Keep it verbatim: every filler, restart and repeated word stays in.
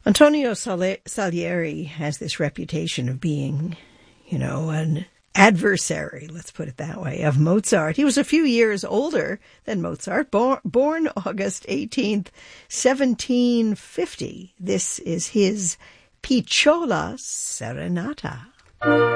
Antonio Sali- Salieri has this reputation of being, you know, an adversary, let's put it that way, of Mozart. He was a few years older than Mozart, born, born August eighteenth, seventeen fifty. This is his Picciola Serenata.